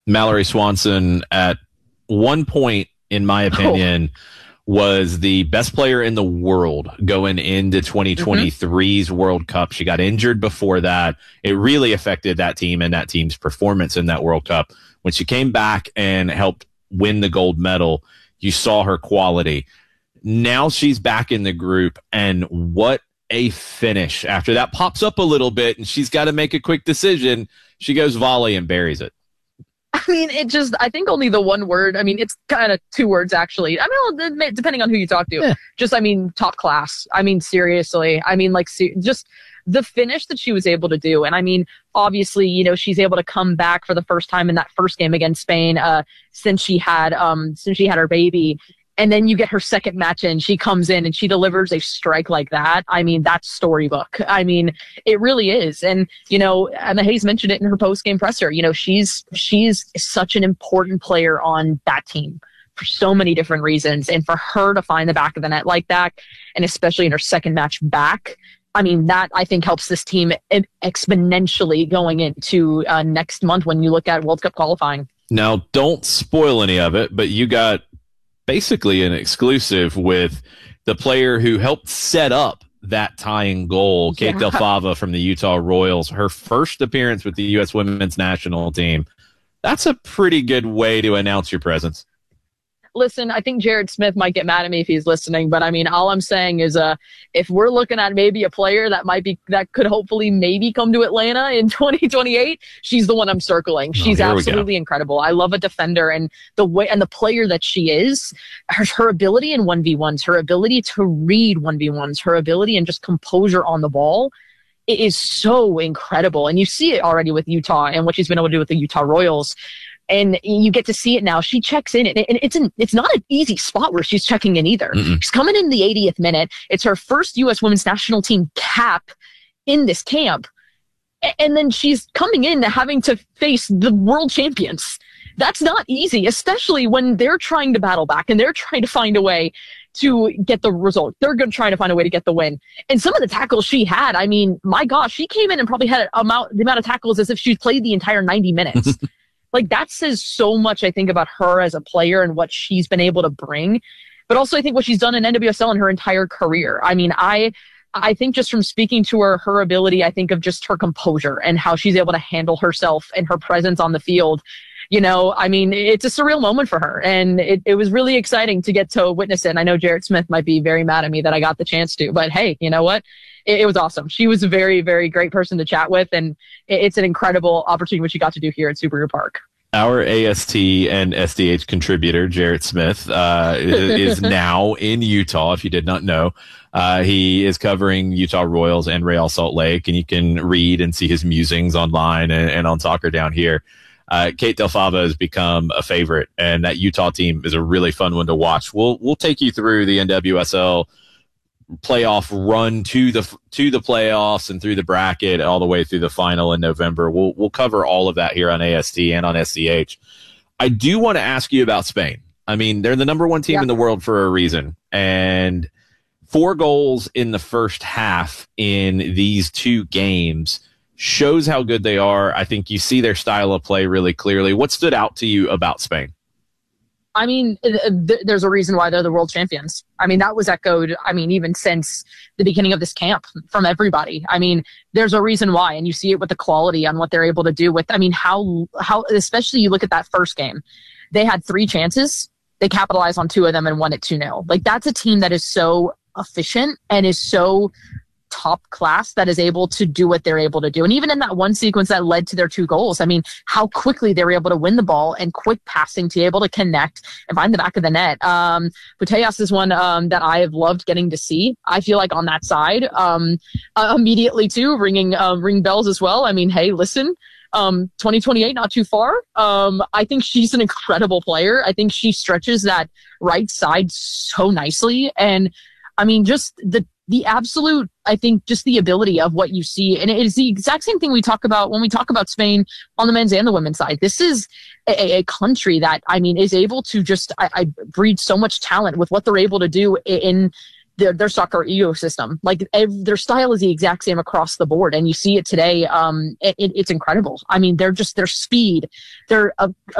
Mallory Swanson, at one point, in my opinion, was the best player in the world going into 2023's World Cup. She got injured before that. It really affected that team and that team's performance in that World Cup. When she came back and helped win the gold medal, you saw her quality. Now she's back in the group, and what a finish. After that pops up a little bit and she's got to make a quick decision, she goes volley and buries it. I mean, I think only the one word. I mean, it's kind of two words, actually. I mean, depending on who you talk to. Yeah. Top class. I mean, seriously. I mean, just the finish that she was able to do. And I mean, obviously, she's able to come back for the first time in that first game against Spain, since she had her baby. And then you get her second match in, she comes in and she delivers a strike like that. I mean, that's storybook. I mean, it really is. And, Emma Hayes mentioned it in her post-game presser. She's such an important player on that team for so many different reasons. And for her to find the back of the net like that, and especially in her second match back, I mean, that I think helps this team exponentially going into next month when you look at World Cup qualifying. Now, don't spoil any of it, but you got basically an exclusive with the player who helped set up that tying goal, Kate Del Fava from the Utah Royals, her first appearance with the U.S. women's national team. That's a pretty good way to announce your presence. Listen, I think Jared Smith might get mad at me if he's listening, but I mean, all I'm saying is, if we're looking at maybe a player that could hopefully maybe come to Atlanta in 2028, she's the one I'm circling. She's absolutely incredible. I love a defender, and the way and the player that she is, her ability in 1v1s, her ability to read 1v1s, her ability and just composure on the ball, it is so incredible. And you see it already with Utah and what she's been able to do with the Utah Royals. And you get to see it now. She checks in, and it's not an easy spot where she's checking in either. She's coming in the 80th minute. It's her first U.S. women's national team cap in this camp. And then she's coming in having to face the world champions. That's not easy, especially when they're trying to battle back and they're trying to find a way to get the result. They're going to try to find a way to get the win. And some of the tackles she had, I mean, my gosh, she came in and probably had the amount of tackles as if she played the entire 90 minutes. That says so much, I think, about her as a player and what she's been able to bring. But also, I think what she's done in NWSL in her entire career. I mean, I think just from speaking to her ability, I think of just her composure and how she's able to handle herself and her presence on the field. I mean, it's a surreal moment for her. And it was really exciting to get to witness it. And I know Jared Smith might be very mad at me that I got the chance to. But hey, you know what? It was awesome. She was a very, very great person to chat with, and it's an incredible opportunity what she got to do here at Subaru Park. Our AST and SDH contributor, Jared Smith, is now in Utah, if you did not know. He is covering Utah Royals and Real Salt Lake, and you can read and see his musings online and on Soccer Down here. Kate Del Fava has become a favorite, and that Utah team is a really fun one to watch. We'll take you through the NWSL playoff run to the playoffs and through the bracket all the way through the final in November. We'll cover all of that here on AST and on SCH. I do want to ask you about Spain. I mean, they're the number one team in the world for a reason, and 4 goals in the first half in these 2 games shows how good they are. I think you see their style of play really clearly. What stood out to you about Spain? I mean, there's a reason why they're the world champions. I mean, that was echoed, even since the beginning of this camp from everybody. I mean, there's a reason why, and you see it with the quality on what they're able to do with, how, especially you look at that first game. They had 3 chances. They capitalized on 2 of them and won it 2-0. That's a team that is so efficient and is so top class that is able to do what they're able to do. And even in that one sequence that led to their 2 goals, I mean, how quickly they were able to win the ball and quick passing to be able to connect and find the back of the net. Putellas is one that I have loved getting to see. I feel like on that side, immediately too, ring bells as well. I mean, hey, listen, 2028, not too far. I think she's an incredible player. I think she stretches that right side so nicely. And I mean, just the absolute, I think, just the ability of what you see. And it is the exact same thing we talk about when we talk about Spain on the men's and the women's side. This is a country that, I mean, is able to just, I breed so much talent with what they're able to do in their soccer ecosystem. Like their style is the exact same across the board, and you see it today. It's incredible. I mean, their speed, their